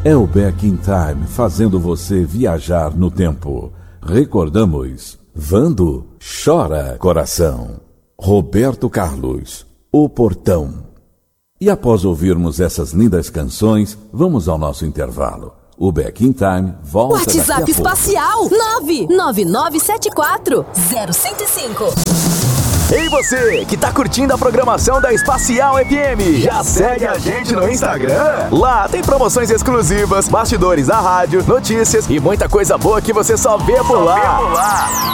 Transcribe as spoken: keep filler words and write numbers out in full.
É o Back in Time fazendo você viajar no tempo. Recordamos, Vando, Chora Coração. Roberto Carlos, O Portão. E após ouvirmos essas lindas canções, vamos ao nosso intervalo. O Back in Time volta daqui a pouco. WhatsApp Espacial nove nove nove sete quatro zero cinco cinco. Ei você, que tá curtindo a programação da Espacial F M, já segue a gente no Instagram? Lá tem promoções exclusivas, bastidores da rádio, notícias e muita coisa boa que você só vê por lá.